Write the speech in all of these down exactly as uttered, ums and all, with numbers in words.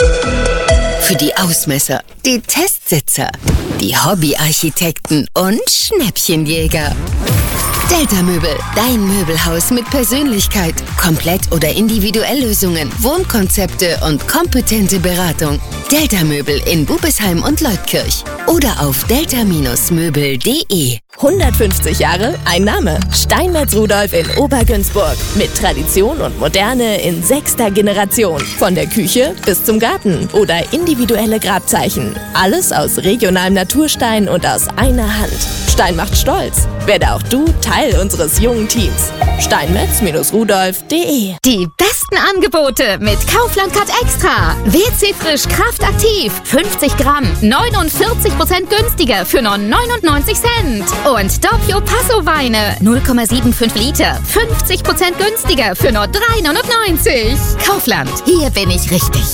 Für die Ausmesser, die Testsitzer, die Hobbyarchitekten und Schnäppchenjäger. Delta Möbel, dein Möbelhaus mit Persönlichkeit, Komplett- oder Individuelllösungen, Wohnkonzepte und kompetente Beratung. Delta Möbel in Bubesheim und Leutkirch oder auf delta Möbel punkt de. hundertfünfzig Jahre, ein Name. Steinmetz Rudolf in Obergünzburg. Mit Tradition und Moderne in sechster Generation. Von der Küche bis zum Garten oder individuelle Grabzeichen. Alles aus regionalem Naturstein und aus einer Hand. Stein macht stolz. Werde auch du Teil unseres jungen Teams. Steinmetz Rudolf punkt de. Die besten Angebote mit Kaufland Cut Extra. W C Frisch Kraftaktiv. fünfzig Gramm. neunundvierzig Prozent günstiger für nur neunundneunzig Cent. Und Doppio Passo Weine. null Komma fünfundsiebzig Liter. fünfzig Prozent günstiger für nur drei neunundneunzig. Kaufland. Hier bin ich richtig.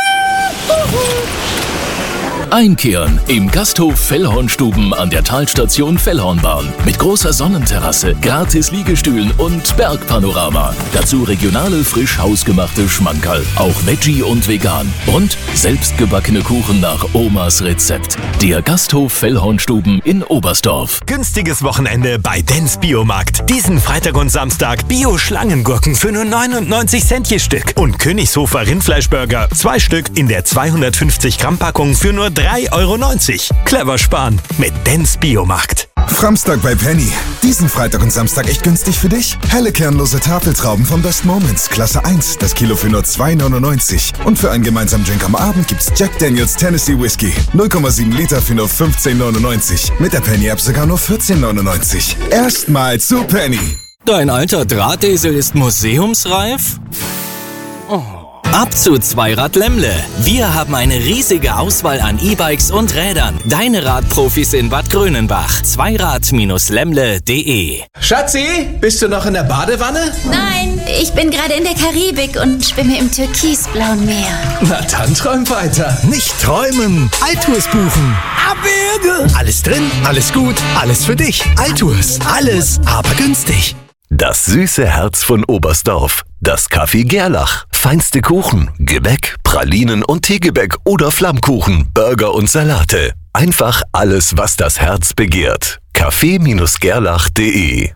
Einkehren im Gasthof Fellhornstuben an der Talstation Fellhornbahn. Mit großer Sonnenterrasse, gratis Liegestühlen und Bergpanorama. Dazu regionale, frisch hausgemachte Schmankerl. Auch Veggie und vegan. Und selbstgebackene Kuchen nach Omas Rezept. Der Gasthof Fellhornstuben in Oberstdorf. Günstiges Wochenende bei Dens Biomarkt. Diesen Freitag und Samstag Bio-Schlangengurken für nur neunundneunzig Cent je Stück. Und Königshofer Rindfleischburger. Zwei Stück in der zweihundertfünfzig Gramm Packung für nur drei Euro neunzig. Clever sparen mit Dens Biomarkt. Framstag bei Penny. Diesen Freitag und Samstag echt günstig für dich? Helle kernlose Tafeltrauben von Best Moments. Klasse eins. Das Kilo für nur zwei neunundneunzig. Und für einen gemeinsamen Drink am Abend gibt's Jack Daniels Tennessee Whiskey. null Komma sieben Liter für nur fünfzehn neunundneunzig. Mit der Penny-App sogar nur vierzehn neunundneunzig. Erstmal zu Penny. Dein alter Drahtesel ist museumsreif? Oh. Ab zu Zweirad Lemmle. Wir haben eine riesige Auswahl an E-Bikes und Rädern. Deine Radprofis in Bad Grönenbach. Zweirad Lemmle punkt de. Schatzi, bist du noch in der Badewanne? Nein, ich bin gerade in der Karibik und schwimme im türkisblauen Meer. Na dann träum weiter. Nicht träumen, Altours buchen. Abwürge. Alles drin, alles gut, alles für dich. Altours, alles, aber günstig. Das süße Herz von Oberstdorf. Das Café Gerlach. Feinste Kuchen, Gebäck, Pralinen und Teegebäck oder Flammkuchen, Burger und Salate. Einfach alles, was das Herz begehrt. Café Gerlach punkt de.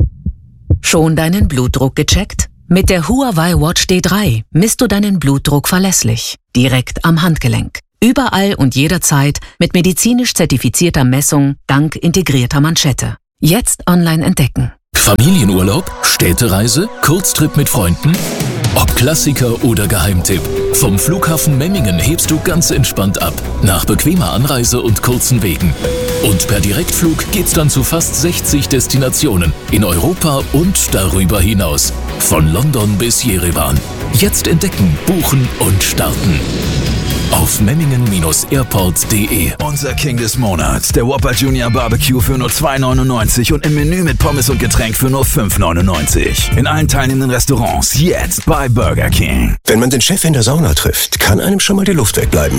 Schon deinen Blutdruck gecheckt? Mit der Huawei Watch D drei misst du deinen Blutdruck verlässlich. Direkt am Handgelenk. Überall und jederzeit mit medizinisch zertifizierter Messung dank integrierter Manschette. Jetzt online entdecken. Familienurlaub, Städtereise, Kurztrip mit Freunden? Ob Klassiker oder Geheimtipp, vom Flughafen Memmingen hebst du ganz entspannt ab, nach bequemer Anreise und kurzen Wegen. Und per Direktflug geht's dann zu fast sechzig Destinationen in Europa und darüber hinaus. Von London bis Jerewan. Jetzt entdecken, buchen und starten. Auf Memmingen Airport punkt de. Unser King des Monats, der Whopper Junior Barbecue für nur zwei neunundneunzig und im Menü mit Pommes und Getränk für nur fünf neunundneunzig. In allen teilnehmenden Restaurants jetzt bei Burger King. Wenn man den Chef in der Sauna trifft, kann einem schon mal die Luft wegbleiben.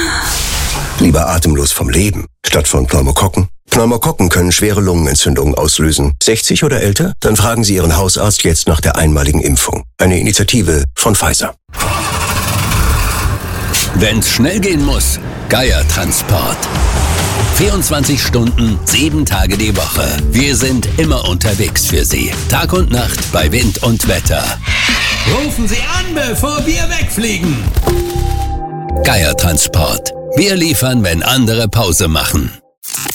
Lieber atemlos vom Leben, statt von Pneumokokken. Pneumokokken können schwere Lungenentzündungen auslösen. sechzig oder älter? Dann fragen Sie Ihren Hausarzt jetzt nach der einmaligen Impfung. Eine Initiative von Pfizer. Wenn's schnell gehen muss, Geier Transport. vierundzwanzig Stunden, sieben Tage die Woche. Wir sind immer unterwegs für Sie. Tag und Nacht bei Wind und Wetter. Rufen Sie an, bevor wir wegfliegen. Geier Transport. Wir liefern, wenn andere Pause machen.